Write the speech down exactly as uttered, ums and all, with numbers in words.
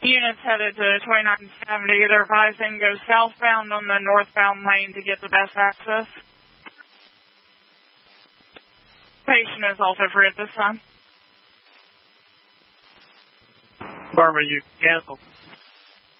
Units headed to twenty-nine seventy. They're advising go southbound on the northbound lane to get the best access. Patient is also free at this time. Burma, you cancel.